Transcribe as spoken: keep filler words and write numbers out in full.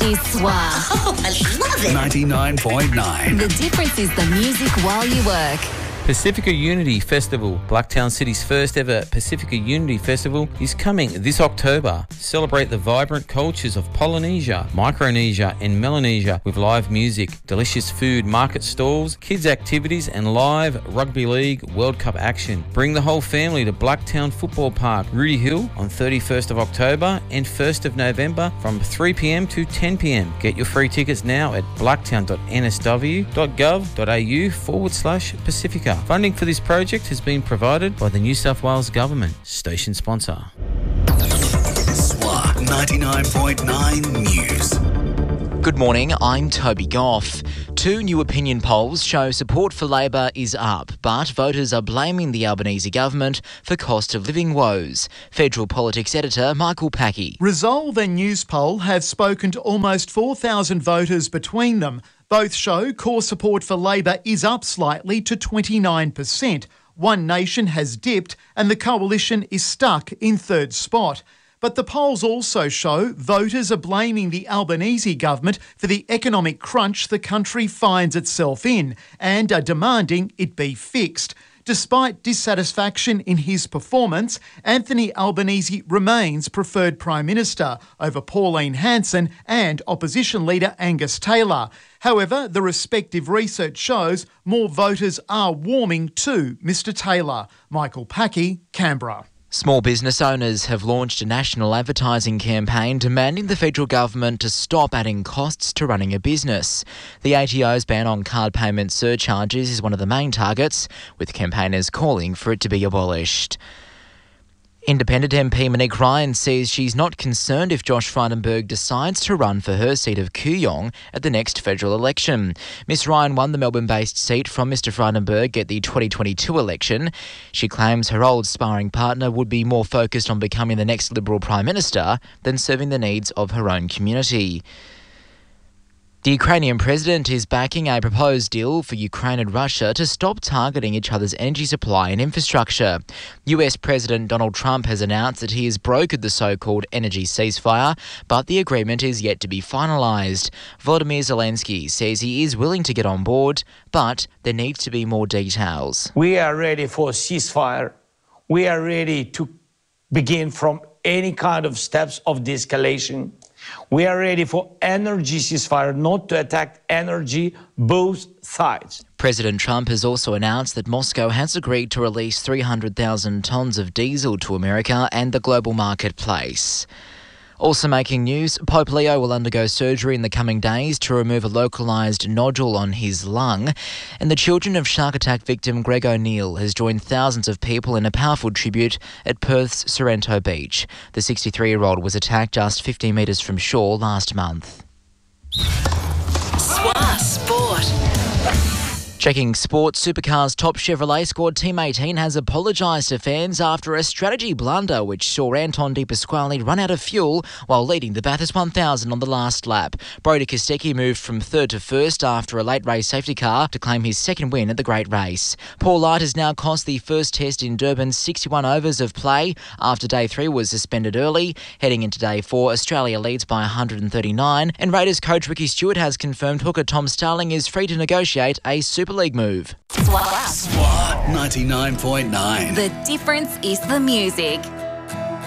is S W A. Oh, I love it. ninety-nine point nine. The difference is the music while you work. Pacifica Unity Festival, Blacktown City's first ever Pacifica Unity Festival, is coming this October. Celebrate the vibrant cultures of Polynesia, Micronesia and Melanesia with live music, delicious food, market stalls, kids activities and live Rugby League World Cup action. Bring the whole family to Blacktown Football Park, Rudy Hill on thirty-first of October and first of November from three p.m. to ten p.m. Get your free tickets now at blacktown.nsw.gov.au forward slash Pacifica. Funding for this project has been provided by the New South Wales Government. Station sponsor. S W A ninety-nine point nine News. Good morning, I'm Toby Goff. Two new opinion polls show support for Labor is up, but voters are blaming the Albanese government for cost of living woes. Federal Politics editor Michael Packey. Resolve and Newspoll have spoken to almost four thousand voters between them. Both show core support for Labor is up slightly to twenty-nine percent. One Nation has dipped and the coalition is stuck in third spot. But the polls also show voters are blaming the Albanese government for the economic crunch the country finds itself in and are demanding it be fixed. Despite dissatisfaction in his performance, Anthony Albanese remains preferred Prime Minister over Pauline Hanson and Opposition Leader Angus Taylor. However, the respective research shows more voters are warming to Mr Taylor. Michael Packey, Canberra. Small business owners have launched a national advertising campaign demanding the federal government to stop adding costs to running a business. The A T O's ban on card payment surcharges is one of the main targets, with campaigners calling for it to be abolished. Independent M P Monique Ryan says she's not concerned if Josh Frydenberg decides to run for her seat of Kooyong at the next federal election. Miss Ryan won the Melbourne-based seat from Mr Frydenberg at the twenty twenty-two election. She claims her old sparring partner would be more focused on becoming the next Liberal Prime Minister than serving the needs of her own community. The Ukrainian president is backing a proposed deal for Ukraine and Russia to stop targeting each other's energy supply and infrastructure. U S President Donald Trump has announced that he has brokered the so-called energy ceasefire, but the agreement is yet to be finalised. Volodymyr Zelensky says he is willing to get on board, but there needs to be more details. We are ready for a ceasefire. We are ready to begin from any kind of steps of de-escalation. We are ready for energy ceasefire, not to attack energy, both sides. President Trump has also announced that Moscow has agreed to release three hundred thousand tonnes of diesel to America and the global marketplace. Also making news, Pope Leo will undergo surgery in the coming days to remove a localised nodule on his lung. And the children of shark attack victim Greg O'Neill has joined thousands of people in a powerful tribute at Perth's Sorrento Beach. The sixty-three-year-old was attacked just fifty metres from shore last month. S W A Sport. Checking sports, Supercars top Chevrolet squad Team eighteen has apologised to fans after a strategy blunder which saw Anton De Pasquale run out of fuel while leading the Bathurst one thousand on the last lap. Brodie Kostecki moved from third to first after a late race safety car to claim his second win at the Great Race. Paul Light has now cost the first test in Durban's sixty-one overs of play after day three was suspended early. Heading into day four, Australia leads by one hundred thirty-nine, and Raiders coach Ricky Stewart has confirmed hooker Tom Starling is free to negotiate a Super League move. S W A. S W A ninety-nine point nine. The difference is the music.